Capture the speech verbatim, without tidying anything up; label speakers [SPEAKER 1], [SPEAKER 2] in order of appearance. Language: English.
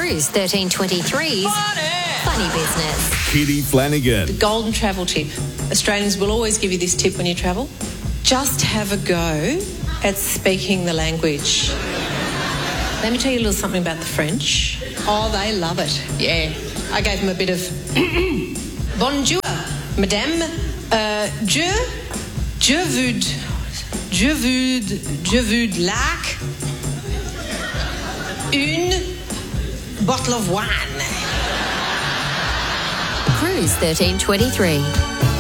[SPEAKER 1] Cruise thirteen twenty-three's Funny Business.
[SPEAKER 2] Kitty Flanagan.
[SPEAKER 3] The golden travel tip. Australians will always give you this tip when you travel. Just have a go at speaking the language. Let me tell you a little something about the French. Oh, they love it. Yeah. I gave them a bit of bonjour, madame. Uh, je, je veux, je veux, je veux lac, une bottle of wine.
[SPEAKER 1] Cruise thirteen twenty-three.